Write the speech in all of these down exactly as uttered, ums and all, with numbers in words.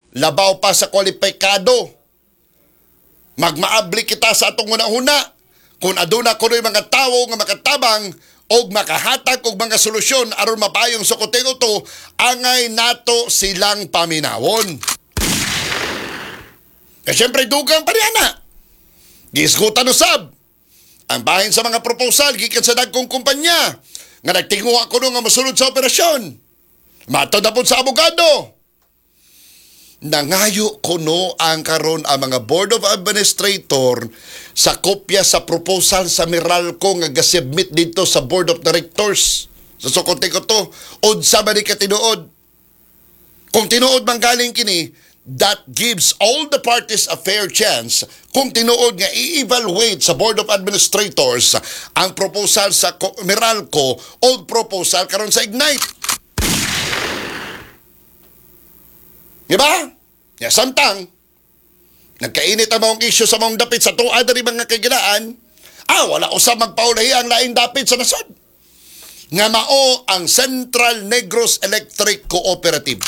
labaw pa sa kwalipikado. Magmaabli kita sa atong hunahuna kung aduna kuno'y mga tawo nga makatabang og makahatag og mga solusyon aron mapayong sukotego to, angay nato silang paminawon. Eh syempre dugang pa niya. Gisgutan usab ang bahin sa mga proposal gikan sa dagkong kumpanya nga nagtinguha kuno nga mosulod sa operasyon. Matod na po sa abogado. Nangayo kuno ang karon ang mga Board of Administrator sa kopya sa proposal sa Meralco nga gasubmit dito sa Board of Directors. Sa sukote ko to, unsa ba ni ka tinuod? Kung tinuod man galing kini, that gives all the parties a fair chance kung tinuod nga i-evaluate sa Board of Administrators ang proposal sa Meralco o proposal karon sa Ignite. Diba? Ya, samtang, nagkainit ang mga isyu sa mga dapit sa tuwa na rin mga kagilaan, ah, wala usab magpaulahi ang laing dapit sa nasod. Nga mao ang Central Negros Electric Cooperative.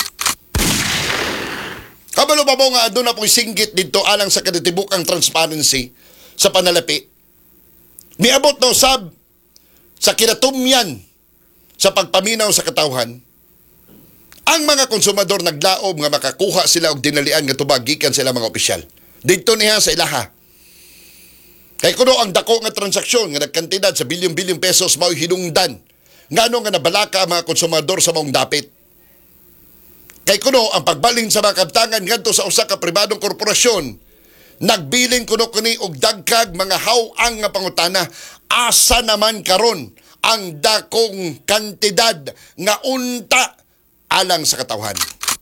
Kabalo pa mo nga doon na pong singgit dito alang sa kaditibukang transparency sa panalapi. Miabot na usab sa kinatumyan sa pagpaminaw sa katawhan. Ang mga konsumador naglaom nga makakuha sila og dinalian nga tubag gikan sila mga opisyal. Dito niya sa ilaha. Kay kuno ang dako nga transaksyon nga nagkantidad sa bilyon-bilyong pesos mao'y hinungdan. Ngano nga nabalaka ang mga konsumador sa maong dapit. Kay kuno ang pagbalin sa mga kabtangan ngadto sa usa ka pribadong korporasyon. Nagbilin kuno kini og dagkag mga haw-ang nga pangutana. Asa naman karon ang dakong kantidad nga unta alang sa katawhan.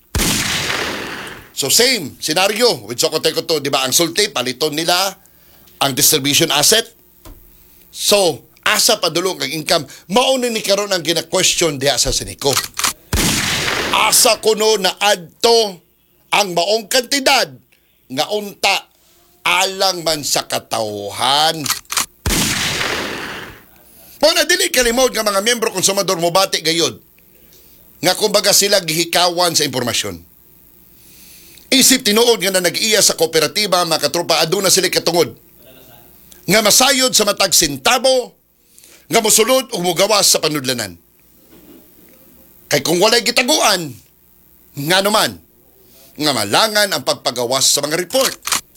So same scenario with Socoteco to, di ba? Ang sulti, paliton nila ang distribution asset. So, asa padulong ang income. Mauna ni karon ang gina-question diha sa Sinico. Asa kuno na adto ang maong kantidad nga unta alang man sa katawhan. Kung na dili kalimod nga mga miyembro konsumador mo bati gayod nga kumbaga sila gihikawan sa impormasyon. Isip tinuod nga na nag-iya sa kooperatiba, mga katropa, aduna sila katungod. Nga masayod sa matag sintabo, nga musulod o mugawas sa panudlanan. Kay kung walay gitaguan, nga naman, nga malangan ang pagpagawas sa mga report.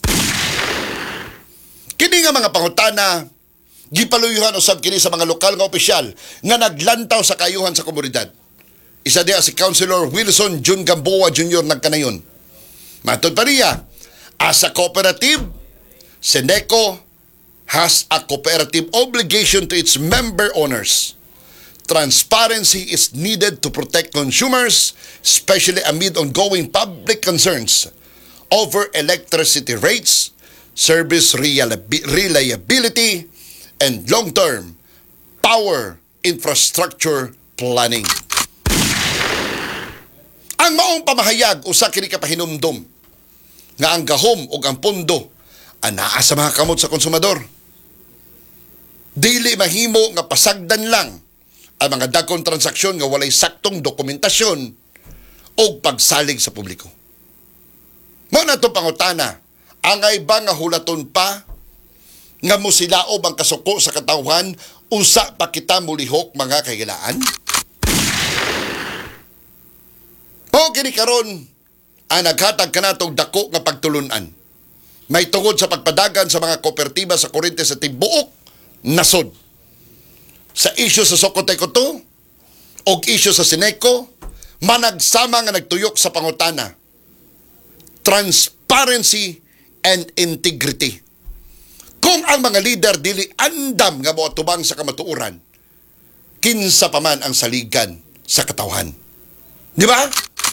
Kini nga mga pangutana, gipaluyuhan usab kini sa mga lokal nga opisyal nga naglantaw sa kayuhan sa komunidad. Isa diya si Councilor Wilson Jun Gamboa Junior nagkanayon. Matod pa riya, as a cooperative, Seneco has a cooperative obligation to its member owners. Transparency is needed to protect consumers, especially amid ongoing public concerns over electricity rates, service reliability, and long-term power infrastructure planning. Ang maong pamahayag usa kini ka pahinumdom nga ang gahom ug ang pondo anaa sa mga kamot sa konsumador. Dili mahimo nga pasagdan lang ang mga dagkong transaksyon nga walay saktong dokumentasyon o pagsalig sa publiko. Mao na to pangutana, angay ba nga hulaton pa nga musilaob ang kasuko sa katawhan usa pa kita mulihok mga kahilaan? O kini karon ang naghatag kanatong dako nga pagtulunan. May tungod sa pagpadagan sa mga kooperatiba sa kuryente sa tibuok nasod. Sa isyu sa Socoteco to o isyu sa Seneco, managsama nga nagtuyok sa pangutana. Transparency and integrity. Kung ang mga leader dili andam nga moatubang sa kamatuoran, kinsa pa man ang saligan sa katawhan. Di ba?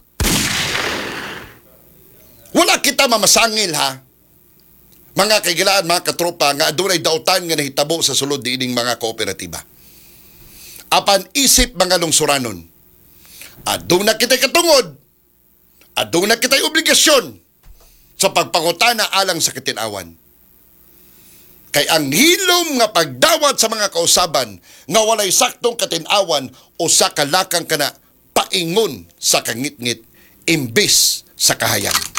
Wala kita mamasangil ha. Mga kaigilaan, mga katropa, nga adunay dautan nga nahitabo sa sulod diining mga kooperatiba. Apan isip mga lungsuranon, aduna kita'y katungod, aduna kita'y obligasyon sa pagpangutana alang sa katinawan. Kay ang hilom nga pagdawat sa mga kausaban nga walay saktong katinawan o sa kalakang kana paingon sa kangit-ngit imbis sa kahayag.